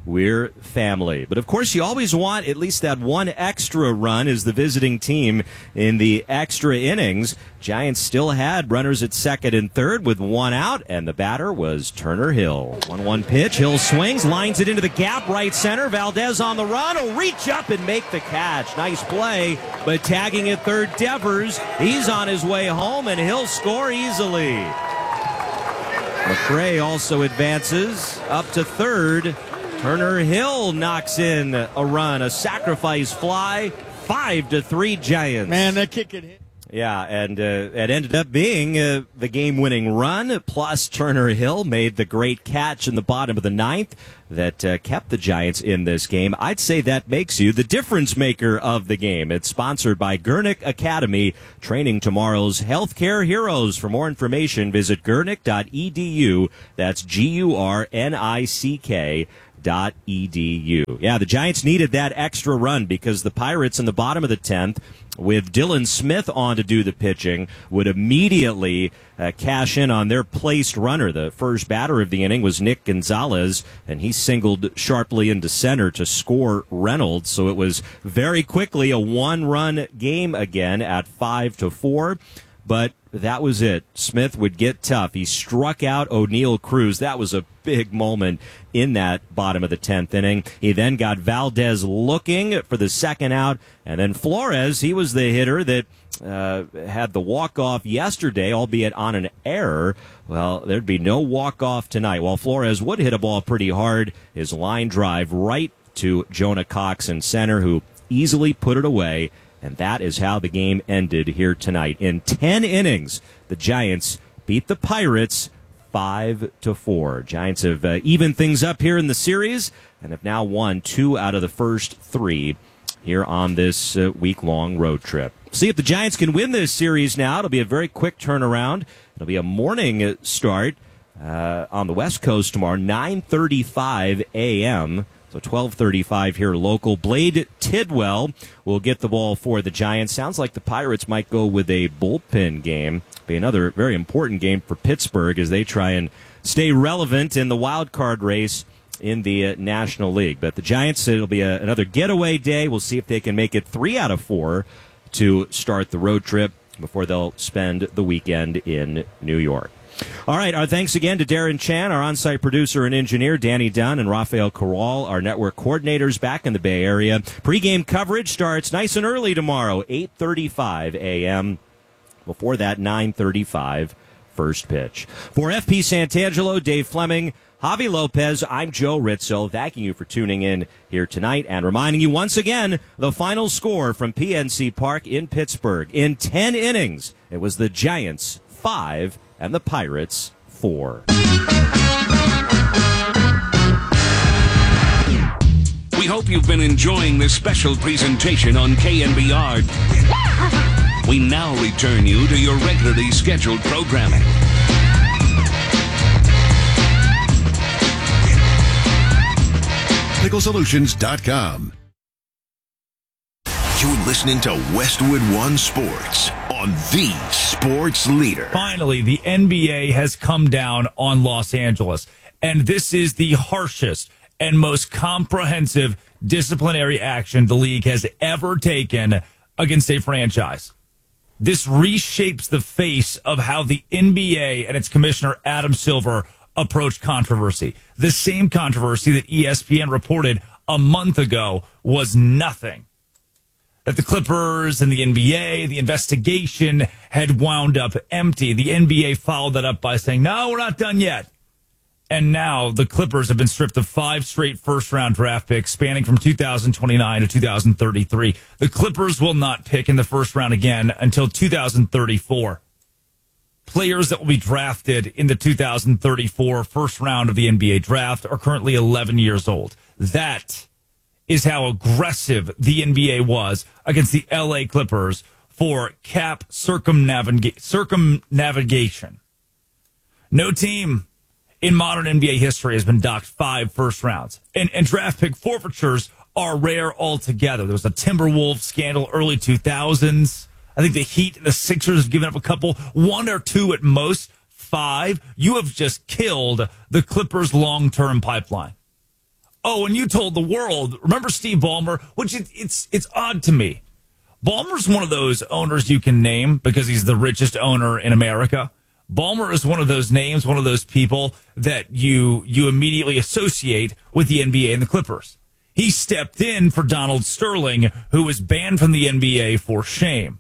we're family. But of course, you always want at least that one extra run as the visiting team in the extra innings. Giants still had runners at second and third with one out, and the batter was Turner Hill. one one pitch. Hill swings, lines it into the gap, right center. Valdez on the run. Will reach up and make the catch. Nice play, but tagging at third, Devers. He's on his way home, and he'll score easily. McRae also advances up to third. Turner Hill knocks in a run, a sacrifice fly, five to three Giants. Man, that kick it hit. Yeah, and uh, it ended up being uh, the game-winning run, plus Turner Hill made the great catch in the bottom of the ninth that uh, kept the Giants in this game. I'd say that makes you the difference maker of the game. It's sponsored by Gurnick Academy, training tomorrow's healthcare heroes. For more information, visit gurnick dot e d u. That's G U R N I C K dot E D U. Yeah, the Giants needed that extra run because the Pirates in the bottom of the tenth, with Dylan Smith on to do the pitching, would immediately uh, cash in on their placed runner. The first batter of the inning was Nick Gonzalez, and he singled sharply into center to score Reynolds. So it was very quickly a one-run game again at five to four. But that was it. Smith would get tough. He struck out O'Neal Cruz. That was a big moment in that bottom of the tenth inning. He then got Valdez looking for the second out, and then Flores, he was the hitter that uh, had the walk-off yesterday, albeit on an error. Well, there'd be no walk-off tonight. While Flores would hit a ball pretty hard, his line drive right to Jonah Cox in center, who easily put it away. And that is how the game ended here tonight. In ten innings, the Giants beat the Pirates five to four. Giants have uh, evened things up here in the series and have now won two out of the first three here on this uh, week-long road trip. See if the Giants can win this series now. It'll be a very quick turnaround. It'll be a morning start uh, on the West Coast tomorrow, nine thirty-five a.m., so twelve thirty-five here local. Blade Tidwell will get the ball for the Giants. Sounds like the Pirates might go with a bullpen game. Be another very important game for Pittsburgh as they try and stay relevant in the wild card race in the uh, National League. But the Giants, it'll be a, another getaway day. We'll see if they can make it three out of four to start the road trip before they'll spend the weekend in New York. All right, our thanks again to Darren Chan, our on-site producer and engineer, Danny Dunn and Rafael Corral, our network coordinators back in the Bay Area. Pre-game coverage starts nice and early tomorrow, eight thirty-five a.m. Before that, nine thirty-five, first pitch. For F P Santangelo, Dave Fleming, Javi Lopez, I'm Joe Rizzo, thanking you for tuning in here tonight and reminding you once again the final score from P N C Park in Pittsburgh. In ten innings, it was the Giants five and the Pirates four. We hope you've been enjoying this special presentation on K N B R. We now return you to your regularly scheduled programming. Technical Solutions dot com. You're listening to Westwood One Sports on the Sports Leader. Finally, the N B A has come down on Los Angeles, and this is the harshest and most comprehensive disciplinary action the league has ever taken against a franchise. This reshapes the face of how the N B A and its commissioner, Adam Silver, approach controversy. The same controversy that E S P N reported a month ago was nothing. That the Clippers and the N B A, the investigation had wound up empty. The N B A followed that up by saying, no, we're not done yet. And now the Clippers have been stripped of five straight first-round draft picks spanning from two thousand twenty-nine to two thousand thirty-three. The Clippers will not pick in the first round again until two thousand thirty-four. Players that will be drafted in the two thousand thirty-four first round of the N B A draft are currently eleven years old. That is how aggressive the N B A was against the L A Clippers for cap circumnaviga- circumnavigation. No team in modern N B A history has been docked five first rounds. And, and draft pick forfeitures are rare altogether. There was a Timberwolves scandal early two thousands. I think the Heat and the Sixers have given up a couple, one or two at most, five. You have just killed the Clippers' long-term pipeline. Oh, and you told the world, remember Steve Ballmer? Which it, it's it's odd to me. Ballmer's one of those owners you can name because he's the richest owner in America. Ballmer is one of those names, one of those people that you you immediately associate with the N B A and the Clippers. He stepped in for Donald Sterling, who was banned from the N B A for shame.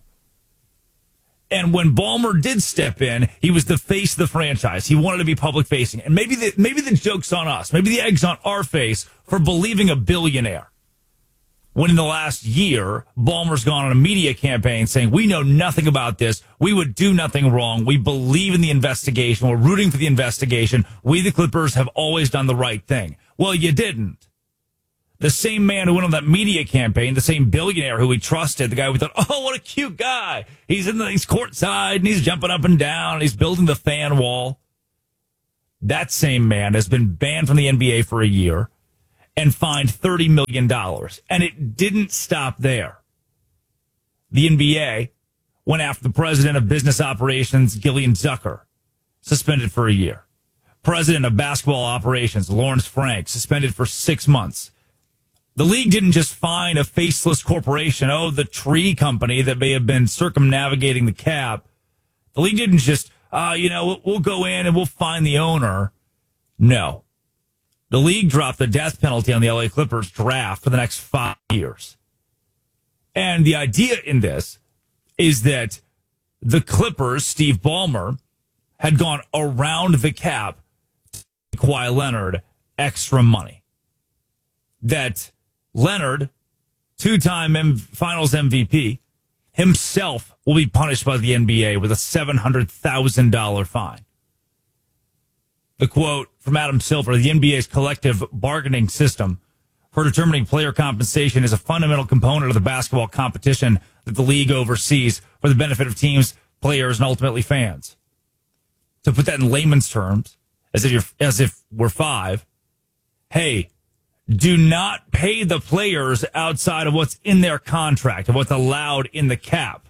And when Ballmer did step in, he was the face of the franchise. He wanted to be public facing. And maybe the, maybe the joke's on us. Maybe the egg's on our face for believing a billionaire. When in the last year, Ballmer's gone on a media campaign saying, we know nothing about this. We would do nothing wrong. We believe in the investigation. We're rooting for the investigation. We, the Clippers, have always done the right thing. Well, you didn't. The same man who went on that media campaign, the same billionaire who we trusted, the guy we thought, oh, what a cute guy. He's in the, he's courtside and he's jumping up and down and he's building the fan wall. That same man has been banned from the N B A for a year and fined thirty million dollars. And it didn't stop there. The N B A went after the president of business operations, Gillian Zucker, suspended for a year. President of basketball operations, Lawrence Frank, suspended for six months. The league didn't just fine a faceless corporation, oh, the tree company that may have been circumnavigating the cap. The league didn't just, uh, you know, we'll go in and we'll fine the owner. No. The league dropped the death penalty on the L A Clippers draft for the next five years. And the idea in this is that the Clippers, Steve Ballmer, had gone around the cap to pay Kawhi Leonard extra money. That Leonard, two-time M- Finals M V P, himself will be punished by the N B A with a seven hundred thousand dollars fine. The quote from Adam Silver, the N B A's collective bargaining system for determining player compensation is a fundamental component of the basketball competition that the league oversees for the benefit of teams, players, and ultimately fans. To put that in layman's terms, as if you're, as if we're five, hey, do not pay the players outside of what's in their contract, of what's allowed in the cap.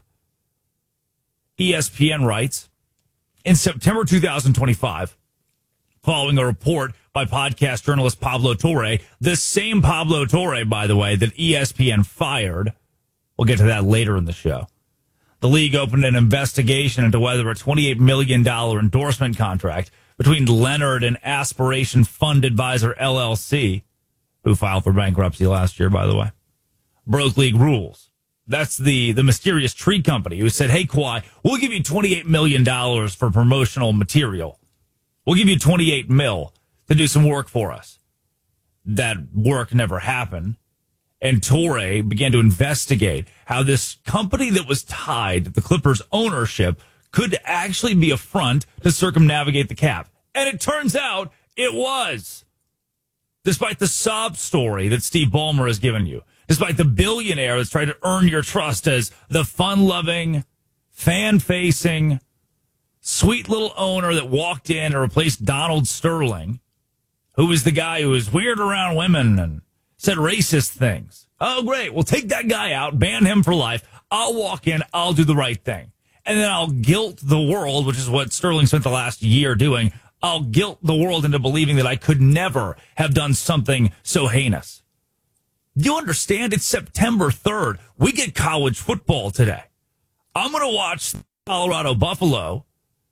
E S P N writes, in September two thousand twenty-five, following a report by podcast journalist Pablo Torre, the same Pablo Torre, by the way, that E S P N fired. We'll get to that later in the show. The league opened an investigation into whether a twenty-eight million dollars endorsement contract between Leonard and Aspiration Fund Advisor L L C, who filed for bankruptcy last year, by the way, broke league rules. That's the, the mysterious tree company who said, hey, Kawhi, we'll give you twenty-eight million dollars for promotional material. We'll give you twenty-eight mil to do some work for us. That work never happened. And Torre began to investigate how this company that was tied to the Clippers ownership could actually be a front to circumnavigate the cap. And it turns out it was. Despite the sob story that Steve Ballmer has given you, despite the billionaire that's trying to earn your trust as the fun-loving, fan-facing, sweet little owner that walked in and replaced Donald Sterling, who was the guy who was weird around women and said racist things. Oh, great. We'll take that guy out, ban him for life. I'll walk in. I'll do the right thing. And then I'll guilt the world, which is what Sterling spent the last year doing. I'll guilt the world into believing that I could never have done something so heinous. Do you understand? It's September third. We get college football today. I'm going to watch Colorado Buffalo.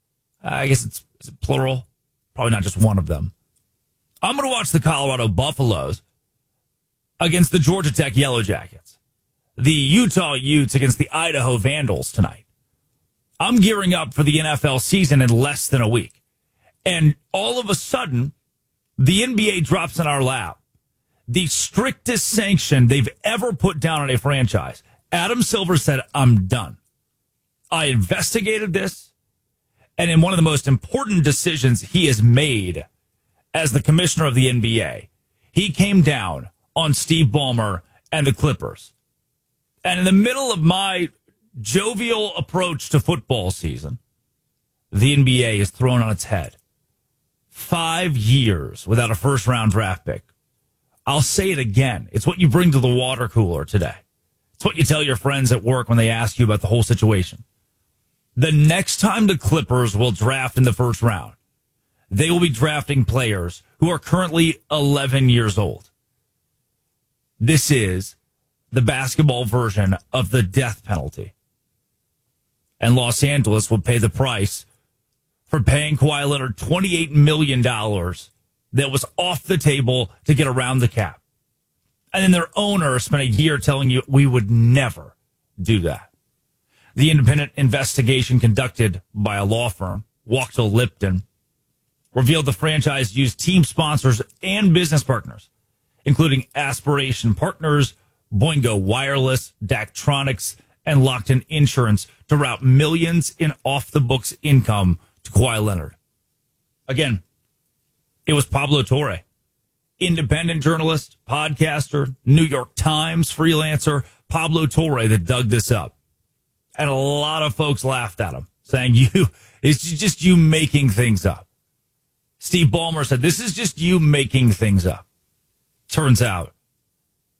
I guess it's, it's plural. Probably not just one of them. I'm going to watch the Colorado Buffaloes against the Georgia Tech Yellow Jackets. The Utah Utes against the Idaho Vandals tonight. I'm gearing up for the N F L season in less than a week. And all of a sudden, the N B A drops in our lap the strictest sanction they've ever put down on a franchise. Adam Silver said, I'm done. I investigated this, and in one of the most important decisions he has made as the commissioner of the N B A, he came down on Steve Ballmer and the Clippers. And in the middle of my jovial approach to football season, the N B A is thrown on its head. Five years without a first-round draft pick. I'll say it again. It's what you bring to the water cooler today. It's what you tell your friends at work when they ask you about the whole situation. The next time the Clippers will draft in the first round, they will be drafting players who are currently eleven years old. This is the basketball version of the death penalty. And Los Angeles will pay the price for paying Kawhi Leonard twenty-eight million dollars that was off the table to get around the cap. And then their owner spent a year telling you we would never do that. The independent investigation conducted by a law firm, Wachtell Lipton, revealed the franchise used team sponsors and business partners, including Aspiration Partners, Boingo Wireless, Daktronics, and Lockton Insurance to route millions in off-the-books income to Kawhi Leonard. Again, it was Pablo Torre, independent journalist, podcaster, New York Times freelancer, Pablo Torre, that dug this up. And a lot of folks laughed at him, saying, "You, it's just you making things up." Steve Ballmer said, "This is just you making things up." Turns out,